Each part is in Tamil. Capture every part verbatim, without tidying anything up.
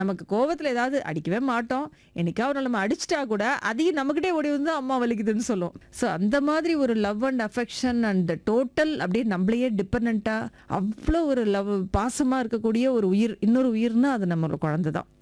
நமக்கு கோவத்துல ஏதாவது அடிக்கவே மாட்டோம். என்னைக்காவது நம்ம அடிச்சிட்டா கூட அதையும் நம்மகிட்டே ஓடி வந்து அம்மா வலிக்குதுன்னு சொல்லும். ஸோ அந்த மாதிரி ஒரு love and affection and total அப்படியே நம்மளையே டிபெண்டா அவ்வளோ ஒரு லவ் பாசமா இருக்கக்கூடிய ஒரு உயிர், இன்னொரு உயிர்னா அது நம்மளோட குழந்தை தான்.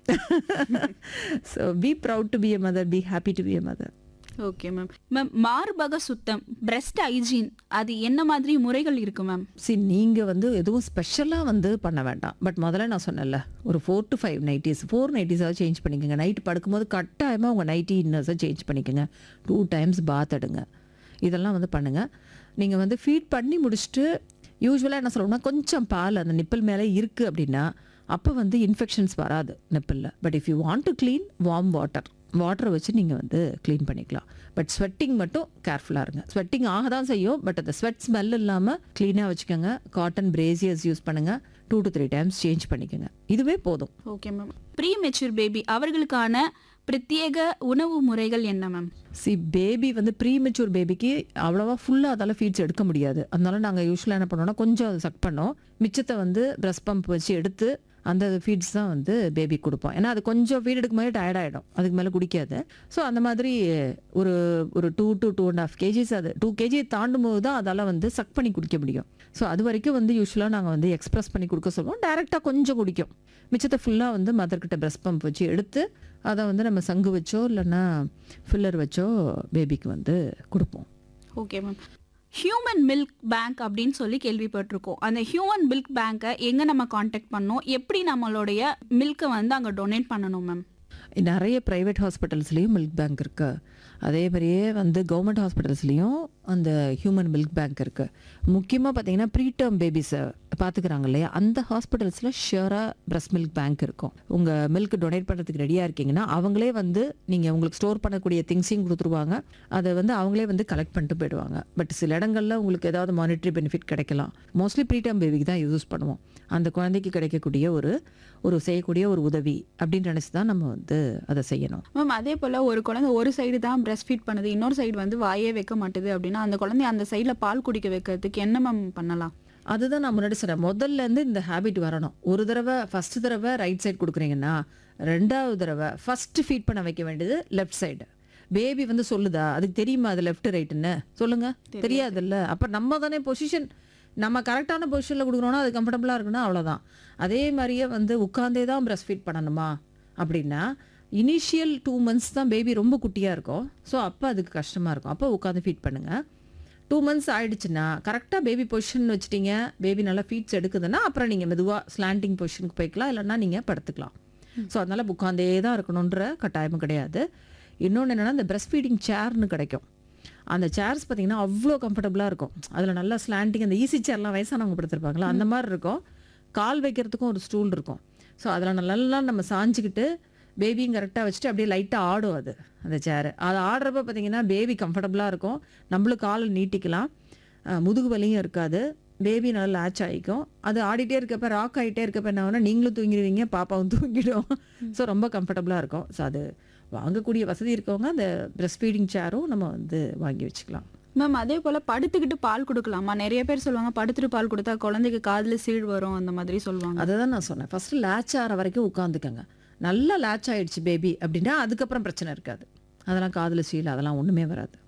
So B proud to be a mother, be happy to be a mother. Okay ma'am. Ma'am மார்பக சுத்தம், பிரஸ்ட் ஹைஜீன், அது என்ன மாதிரி முறைகள் இருக்கு மேம்? சி நீங்கள் வந்து எதுவும் ஸ்பெஷலாக வந்து பண்ண வேண்டாம். பட் முதல்ல நான் சொன்னேன்ல, ஒரு four to five nighties four நைட்டிஸாக change பண்ணிக்கோங்க. நைட்டு படுக்கும்போது கட்டாயமாக உங்கள் நைட்டி இன்னர்ஸை சேஞ்ச் பண்ணிக்கோங்க. டூ டைம்ஸ் பாத் எடுங்க. இதெல்லாம் வந்து பண்ணுங்கள். நீங்கள் வந்து ஃபீட் பண்ணி முடிச்சுட்டு யூஸ்வலாக என்ன சொல்லணும்னா, கொஞ்சம் பால் அந்த நிப்பிள் மேலே இருக்குது அப்படின்னா அப்போ வந்து இன்ஃபெக்ஷன்ஸ் வராது நிப்பிளில். But if you want to clean, warm water வாட்டரை வச்சு நீங்கள் வந்து க்ளீன் பண்ணிக்கலாம். பட் ஸ்வெட்டிங் மட்டும் கேர்ஃபுல்லாக இருங்க. ஸ்வெட்டிங் ஆக தான் செய்யும், பட் அந்த ஸ்வெட் ஸ்மெல் இல்லாமல் க்ளீனாக வச்சுக்கோங்க. காட்டன் பிரேசியர்ஸ் யூஸ் பண்ணுங்கள். Two to three times change பண்ணிக்கோங்க. இதுவே போதும். Okay ma'am. Pre mature baby அவர்களுக்கான பிரத்யேக உணவு முறைகள் என்ன மேம்? சி பேபி வந்து ப்ரீ மெச்சூர் பேபிக்கு அவ்வளோவா ஃபுல்லாக அதால் ஃபீட்ஸ் எடுக்க முடியாது. அதனால நாங்கள் யூஸ்வலாக என்ன பண்ணோம்னா, கொஞ்சம் அதை சக் பண்ணோம். மிச்சத்தை வந்து பிரஸ்ட் பம்ப் வச்சு எடுத்து அந்த ஃபீட்ஸ் தான் வந்து பேபி கொடுப்போம். ஏன்னா அது கொஞ்சம் ஃபீட் எடுக்கும் போது டயர்ட் ஆகிடும், அதுக்கு மேலே குடிக்காது. ஸோ அந்த மாதிரி ஒரு ஒரு two to two and half KGs அது டூ கேஜி தாண்டும் போது தான் அதால் வந்து சக் பண்ணி குடிக்க முடியும். ஸோ அது வரைக்கும் வந்து யூஸ்வலாக நாங்கள் வந்து எக்ஸ்ப்ரெஸ் பண்ணி கொடுக்க சொல்லுவோம். டேரெக்டாக கொஞ்சம் குடிக்கும். மிச்சத்தை ஃபுல்லாக வந்து மதர்கிட்ட பிரஸ்ட் பம்ப் வச்சு எடுத்து அதை வந்து நம்ம சங்கு வச்சோ இல்லைன்னா ஃபில்லர் வச்சோ பேபிக்கு வந்து கொடுப்போம். Okay ma'am. Human milk bank அப்படின்னு சொல்லி கேள்விப்பட்டிருக்கோம். அந்த ஹியூமன் மில்க் பேங்கை எங்கே நம்ம காண்டாக்ட் பண்ணோம், எப்படி நம்மளுடைய மில்கை வந்து அங்கே டொனேட் பண்ணணும் மேம்? நிறைய ப்ரைவேட் ஹாஸ்பிட்டல்ஸ்லேயும் மில்க் பேங்க் இருக்குது. அதே மாதிரியே வந்து கவர்மெண்ட் ஹாஸ்பிட்டல்ஸ்லேயும் அந்த ஹியூமன் மில்க் பேங்க் இருக்குது. முக்கியமாக பார்த்தீங்கன்னா ப்ரீடேர்ம் பேபிஸை பார்த்துக்கிறாங்க இல்லையா, அந்த ஹாஸ்பிட்டல்ஸில் ஷியராக பிரஸ்ட் மில்க் பேங்க் இருக்கும். உங்கள் மில்க் டொனேட் பண்ணுறதுக்கு ரெடியாக இருக்கீங்கன்னா அவங்களே வந்து நீங்கள் உங்களுக்கு ஸ்டோர் பண்ணக்கூடிய திங்ஸையும் கொடுத்துருவாங்க. அதை வந்து அவங்களே வந்து கலெக்ட் பண்ணிட்டு போயிடுவாங்க. பட் சில இடங்களில் உங்களுக்கு ஏதாவது மானிட்டரி பெனிஃபிட் கிடைக்கலாம். மோஸ்ட்லி ப்ரீடேர்ம் பேபிக்கு தான் யூஸ் பண்ணுவோம். அந்த குழந்தைக்கு கிடைக்கக்கூடிய ஒரு ஒரு செய்யக்கூடிய ஒரு உதவி அப்படின்னு நினச்சி தான் நம்ம வந்து அதை செய்யணும். மேம் அதே போல் ஒரு குழந்தை ஒரு சைடு தான் பிரஸ்ட் ஃபீட் பண்ணுது, இன்னொரு சைடு வந்து வாயே வைக்க மாட்டுது அப்படின்னா அந்த குழந்தை அந்த சைடில் பால் குடிக்க வைக்கிறதுக்கு என்ன மேம் பண்ணலாம்? அதுதான் நான் முன்னாடி சொன்னேன். முதல்லேருந்து இந்த ஹேபிட் வரணும். ஒரு தடவை ஃபஸ்ட்டு தடவை ரைட் சைடு கொடுக்குறீங்கன்னா ரெண்டாவது தடவை ஃபஸ்ட்டு ஃபீட் பண்ண வைக்க வேண்டியது லெஃப்ட் சைடு. பேபி வந்து சொல்லுதா, அதுக்கு தெரியுமா அது லெஃப்ட் ரைட்டுன்னு? சொல்லுங்கள், தெரியாதுல்ல. அப்போ நம்ம தானே பொசிஷன், நம்ம கரெக்டான பொசிஷனில் கொடுக்குறோன்னா அது கம்ஃபர்டபுளாக இருக்குன்னா அவ்வளோதான். அதே மாதிரியே வந்து உட்காந்தே தான் பிரஸ்ட் ஃபீட் பண்ணணுமா அப்படின்னா இனிஷியல் டூ மந்த்ஸ் தான் பேபி ரொம்ப குட்டியாக இருக்கும். ஸோ அப்போ அதுக்கு கஷ்டமாக இருக்கும். அப்போ உட்காந்து ஃபீட் பண்ணுங்கள். டூ மந்த்ஸ் ஆகிடுச்சுன்னா கரெக்டாக பேபி பொசிஷன் வச்சுட்டீங்க, பேபி நல்லா ஃபீட்ஸ் எடுக்குதுன்னா அப்புறம் நீங்கள் மெதுவாக ஸ்லாண்டிங் பொசிஷனுக்கு போய்க்கலாம், இல்லைன்னா நீங்கள் படுத்துக்கலாம். ஸோ அதனால் உட்காந்தே தான் இருக்கணுன்ற கட்டாயமும் கிடையாது. இன்னொன்று என்னென்னா, இந்த பிரஸ்ட் ஃபீடிங் சேர்னு கிடைக்கும். அந்த சேர்ஸ் பார்த்தீங்கன்னா அவ்வளோ கம்ஃபர்டபுளாக இருக்கும். அதில் நல்லா ஸ்லாண்டிங், அந்த ஈஸி சேர்லாம் வயசானவங்க படுத்திருப்பாங்களா அந்த மாதிரி இருக்கும். கால் வைக்கிறதுக்கும் ஒரு ஸ்டூல் இருக்கும். ஸோ அதில் நல்லா நம்ம சாஞ்சிக்கிட்டு பேபியும் கரெக்டாக வச்சுட்டு அப்படியே லைட்டாக ஆடும் அது அந்த சேரு. அது ஆடுறப்ப பார்த்தீங்கன்னா பேபி கம்ஃபர்டபுளாக இருக்கும். நம்மளும் காலை நீட்டிக்கலாம், முதுகு வலியும் இருக்காது, பேபி நல்லா லேட்ச் ஆகிக்கும். அது ஆடிட்டே இருக்கப்ப ராக் ஆகிட்டே இருக்கப்ப என்ன ஆகுனா நீங்களும் தூங்கிடுவீங்க, பாப்பாவும் தூங்கிடும். ஸோ ரொம்ப கம்ஃபர்டபுளாக இருக்கும். ஸோ அது வாங்கக்கூடிய வசதி இருக்கவங்க அந்த பிரஸ்ட் ஃபீடிங் சேரும் நம்ம வந்து வாங்கி வச்சுக்கலாம். மேம் அதே போல் படுத்துக்கிட்டு பால் கொடுக்கலாமா? நிறைய பேர் சொல்லுவாங்க படுத்துட்டு பால் கொடுத்தா குழந்தைக்கு காதில் சீழ் வரும் அந்த மாதிரி சொல்லுவாங்க. அதை தான் நான் சொன்னேன். ஃபஸ்ட்டு லேட்ச் ஆகிற வரைக்கும் உட்காந்துக்கங்க. நல்லா லேட்ச் ஆகிடுச்சு பேபி அப்படின்னா அதுக்கப்புறம் பிரச்சனை இருக்காது. அதெல்லாம் காதில் சீழ் அதெல்லாம் ஒன்றுமே வராது.